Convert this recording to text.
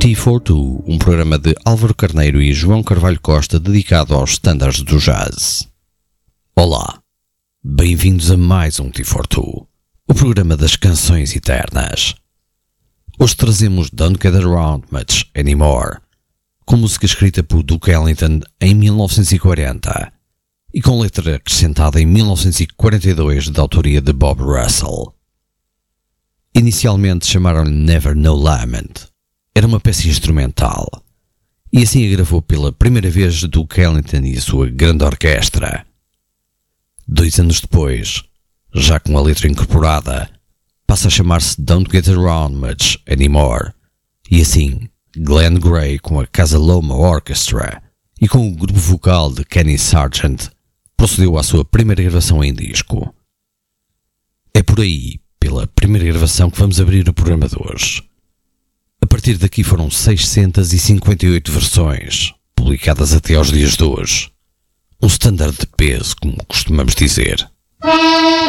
T42, um programa de Álvaro Carneiro e João Carvalho Costa dedicado aos standards do jazz. Olá, bem-vindos a mais um T42, o programa das canções eternas. Hoje trazemos Don't Get Around Much Anymore, com música escrita por Duke Ellington em 1940 e com letra acrescentada em 1942 da autoria de Bob Russell. Inicialmente chamaram-lhe Never No Lament. Era uma peça instrumental, e assim a gravou pela primeira vez Duke Ellington e a sua grande orquestra. 2 anos depois, já com a letra incorporada, passa a chamar-se Don't Get Around Much Anymore, e assim Glenn Gray com a Casa Loma Orchestra e com o grupo vocal de Kenny Sargent procedeu à sua primeira gravação em disco. É por aí, pela primeira gravação, que vamos abrir o programa de hoje. A partir daqui foram 658 versões, publicadas até aos dias de hoje. Um standard de peso, como costumamos dizer.